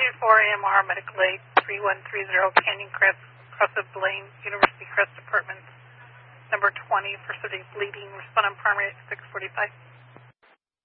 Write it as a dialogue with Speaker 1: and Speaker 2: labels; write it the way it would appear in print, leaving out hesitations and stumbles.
Speaker 1: AMR, Medical Aid, 3130 Canyon Crest, Crest of Blaine, University Crest Apartments, number 20, for city bleeding. Respond on primary at 645.